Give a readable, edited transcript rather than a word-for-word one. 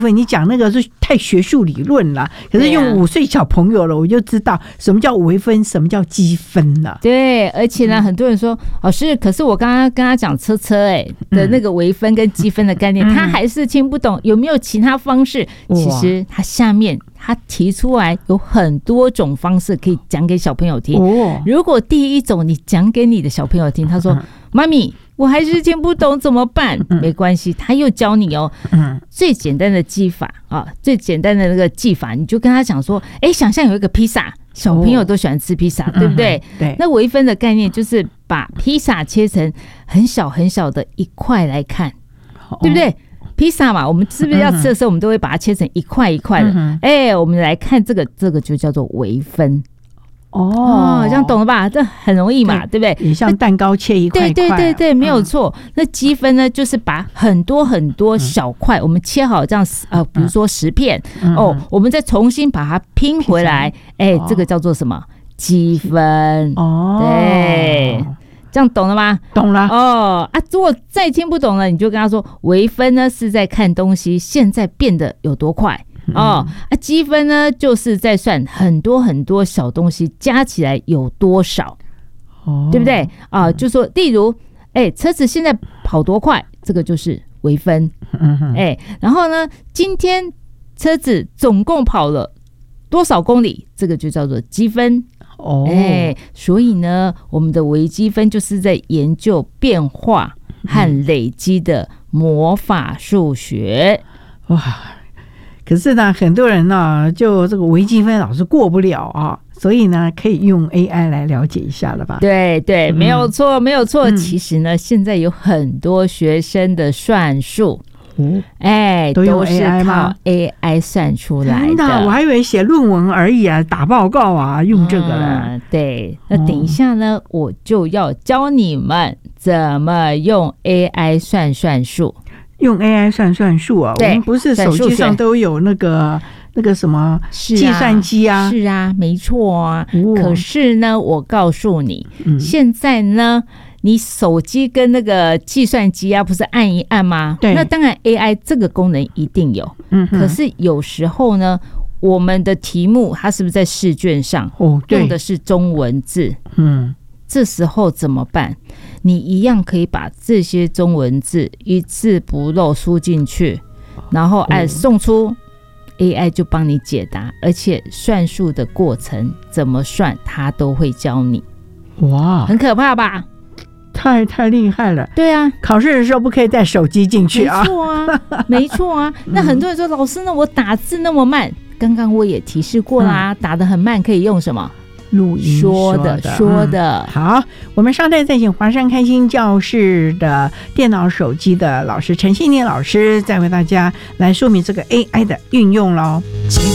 你讲那个是太学术理论了，可是用5岁小朋友了，我就知道什么叫微分，什么叫积分了。 对，而且呢，很多人说老师，可是我刚刚跟他讲车的那个微分跟积分的概念，他还是听不懂，有没有其他方式？其实他下面他提出来有很多种方式可以讲给小朋友听。如果第一种你讲给你的小朋友听，他说妈咪我还是听不懂怎么办？没关系，他又教你哦。最简单的技法啊，最简单的那个技法，你就跟他讲说，想象有一个披萨，小朋友都喜欢吃披萨，对不对？ 对。 那微分的概念就是把披萨切成很小很小的一块来看，对不对？披萨嘛，我们是不是要吃的时候，我们都会把它切成一块一块的？我们来看这个就叫做微分。这样懂了吧？这很容易嘛，对不对？ 也像蛋糕切一块一块。对，没有错。那积分呢，就是把很多很多小块，我们切好这样比如说10片我们再重新把它拼回来，这个叫做什么？积分。对。这样懂了吗？ 懂了。 如果再听不懂了，你就跟他说，微分呢是在看东西现在变得有多快。积分呢就是在算很多很多小东西加起来有多少，对不对？就说例如车子现在跑多快，这个就是微分。然后呢，今天车子总共跑了多少公里，这个就叫做积分。所以呢，我们的微积分就是在研究变化和累积的魔法数学。 哇！可是呢，很多人呢，就这个微积分老是过不了啊，所以呢，可以用 AI 来了解一下了吧？ 对，没有错，没有错。其实呢，现在有很多学生的算术， 都用 AI 吗？ AI 算出来的。 我还以为写论文而已啊，打报告啊，用这个了。 对，那等一下呢，我就要教你们怎么用 AI 算数。 用 AI 算数啊？我们不是手机上都有那个什么计算机啊？ 是啊，没错啊。可是呢，我告诉你，现在呢，你手机跟那个计算机啊，不是按一按吗？对。那当然 AI 这个功能一定有。可是有时候呢，我们的题目它是不是在试卷上用的是中文字？这时候怎么办？你一样可以把这些中文字一字不漏输进去，然后按送出， AI 就帮你解答，而且算数的过程怎么算它都会教你。 哇， 很可怕吧？ 太厉害了。 对啊， 考试的时候不可以带手机进去啊。 没错啊，没错啊。那很多人说，老师呢，我打字那么慢，刚刚我也提示过啦，打得很慢可以用什么？ 录音说的。 好，我们稍待再请华山开心教室的电脑手机的老师陈信念老师再为大家来说明这个 AI 的运用咯。